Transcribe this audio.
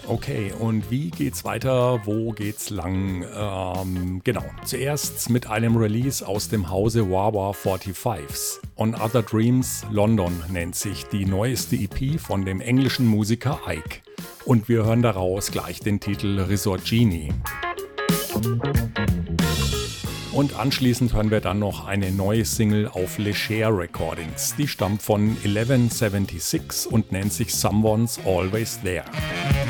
Okay, und wie geht's weiter? Wo geht's lang? Genau, zuerst mit einem Release aus dem Hause Wawa 45s. On Other Dreams London nennt sich die neueste EP von dem englischen Musiker Ike. Und wir hören daraus gleich den Titel Risorgini. Und anschließend hören wir dann noch eine neue Single auf Leger Recordings. Die stammt von 1176 und nennt sich Someone's Always There.